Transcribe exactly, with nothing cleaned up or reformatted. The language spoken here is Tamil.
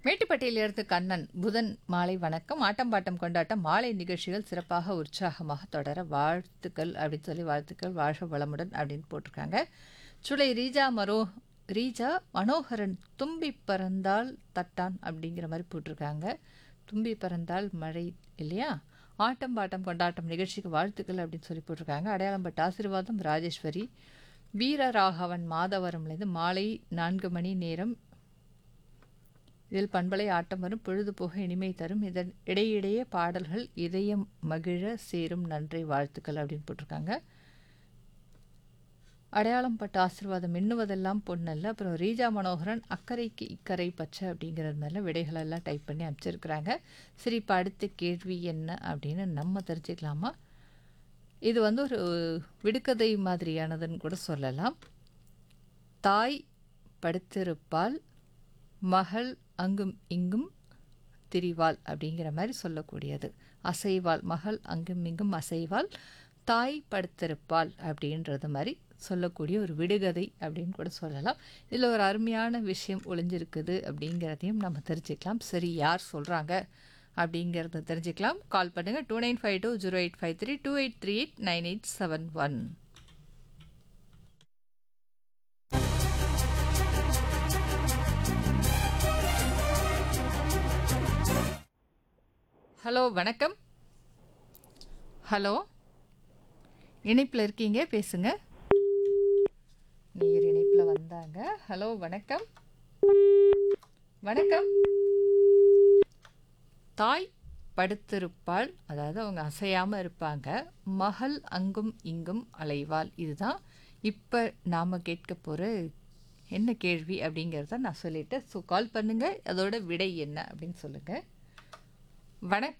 மேட்டுப்பட்டியிலிருந்து கண்ணன் புதன் மாலை வணக்கம். ஆட்டம் பாட்டம் கொண்டாட்டம் மாலை நிகழ்ச்சிகள் சிறப்பாக உற்சாகமாக தொடர வாழ்த்துக்கள் அப்படின்னு சொல்லி வாழ்த்துக்கள் வாழ்க வளமுடன் அப்படின்னு போட்டிருக்காங்க. சுளை ரீஜா மரோ ரீஜா மனோகரன் தும்பி பறந்தால் தட்டான் அப்படிங்கிற மாதிரி போட்டிருக்காங்க. தும்பி பறந்தால் மழை இல்லையா? ஆட்டம் பாட்டம் கொண்டாட்டம் நிகழ்ச்சிக்கு வாழ்த்துக்கள் அப்படின்னு சொல்லி போட்டிருக்காங்க. அடையாளம்பட்ட ஆசீர்வாதம் ராஜேஸ்வரி வீரராகவன் மாதவரம்லேருந்து மாலை நான்கு மணி நேரம் இதில் பண்பலை ஆட்டம் வரும் பொழுது போக இனிமை தரும் இதன் இடையிடையே பாடல்கள் இதயம் மகிழ சேரும் நன்றி வாழ்த்துக்கள் அப்படின்னு போட்டிருக்காங்க. அடையாளம் பட்ட ஆசீர்வாதம் எண்ணுவதெல்லாம் பொண்ணல்ல. அப்புறம் ரீஜா மனோகரன் அக்கறைக்கு இக்கரை பச்சை அப்படிங்கிறதுனால விடைகளெல்லாம் டைப் பண்ணி அமைச்சிருக்கிறாங்க. சரி, இப்போ அடுத்த கேள்வி என்ன அப்படின்னு நம்ம தெரிஞ்சுக்கலாமா? இது வந்து ஒரு விடுகதை மாதிரியானதுன்னு கூட சொல்லலாம். தாய் படுத்திருப்பால் மகள் அங்கும் இங்கும் திரிவாள் அப்படிங்கிற மாதிரி சொல்லக்கூடியது. அசைவாள், மகள் அங்கும் இங்கும் அசைவாள், தாய் படுத்திருப்பாள் அப்படின்றது மாதிரி சொல்லக்கூடிய ஒரு விடுகதை அப்படின்னு கூட சொல்லலாம். இதில் ஒரு அருமையான விஷயம் ஒளிஞ்சிருக்குது அப்படிங்கிறதையும் நம்ம தெரிஞ்சுக்கலாம். சரி, யார் சொல்கிறாங்க அப்படிங்கிறத தெரிஞ்சுக்கலாம். கால் பண்ணுங்கள் two nine five two zero eight five three two eight three eight nine eight seven one. Hello, வணக்கம். ஹலோ, இணைப்பில் இருக்கீங்க, பேசுங்க. நேர் இணைப்பில் வந்தாங்க. ஹலோ, வணக்கம். வணக்கம். தாய் படுத்திருப்பாள், அதாவது அவங்க அசையாமல் இருப்பாங்க. மகள் அங்கும் இங்கும் அலைவாள். இதுதான் இப்போ நாம் கேட்க போகிற என்ன கேள்வி அப்படிங்கிறத நான் சொல்லிவிட்டேன். ஸோ கால் பண்ணுங்கள், அதோட விடை என்ன அப்படின்னு சொல்லுங்கள். வணக்கம்.